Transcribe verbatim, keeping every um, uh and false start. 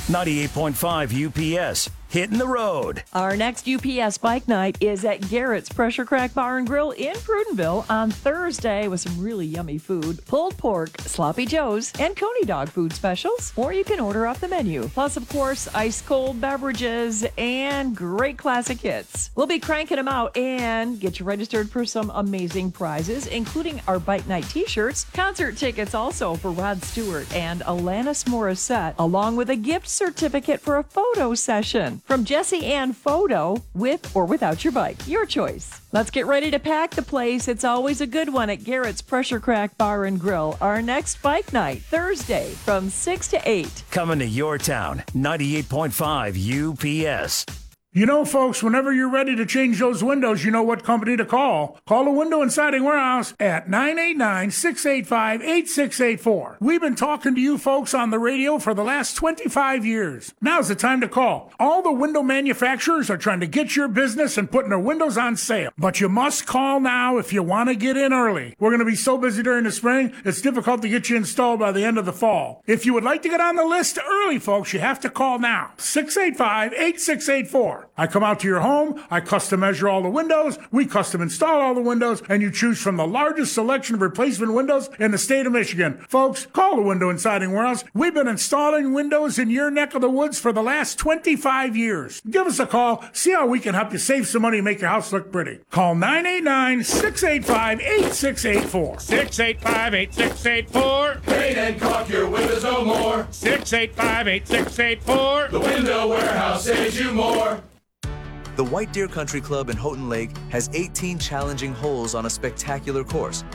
ninety-eight point five U P S. Hitting the road. Our next U P S Bike Night is at Garrett's Pressure Crack Bar and Grill in Prudenville on Thursday with some really yummy food, pulled pork, sloppy joes, and Coney dog food specials. Or you can order off the menu. Plus, of course, ice cold beverages and great classic hits. We'll be cranking them out and get you registered for some amazing prizes, including our Bike Night t-shirts, concert tickets also for Rod Stewart and Alanis Morissette, along with a gift certificate for a photo session. From Jesse Ann Photo, with or without your bike. Your choice. Let's get ready to pack the place. It's always a good one at Garrett's Pressure Crack Bar and Grill. Our next Bike Night, Thursday from six to eight. Coming to your town, ninety-eight point five U P S. You know, folks, whenever you're ready to change those windows, you know what company to call. Call the Window and Siding Warehouse at nine eight nine, six eight five, eight six eight four. We've been talking to you folks on the radio for the last twenty-five years. Now's the time to call. All the window manufacturers are trying to get your business and putting their windows on sale. But you must call now if you want to get in early. We're going to be so busy during the spring, it's difficult to get you installed by the end of the fall. If you would like to get on the list early, folks, you have to call now. six eight five, eight six eight four. I come out to your home, I custom measure all the windows, we custom install all the windows, and you choose from the largest selection of replacement windows in the state of Michigan. Folks, call the Window and Siding Warehouse. We've been installing windows in your neck of the woods for the last twenty-five years. Give us a call, see how we can help you save some money and make your house look pretty. Call nine eight nine, six eight five, eight six eight four. six eight five, eight six eight four. Paint and caulk your windows no more. six eight five, eight six eight four. The Window Warehouse saves you more. The White Deer Country Club in Houghton Lake has eighteen challenging holes on a spectacular course.